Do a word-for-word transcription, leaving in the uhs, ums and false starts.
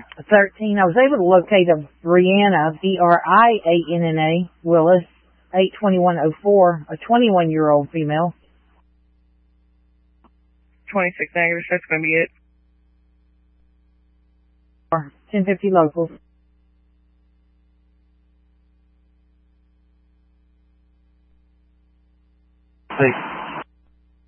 thirteen. I was able to locate a Brianna, B R I A N N A, Willis, eight twenty-one oh four, a twenty-one-year-old female. twenty-six negative, that's going to be it. ten fifty locals. Thanks.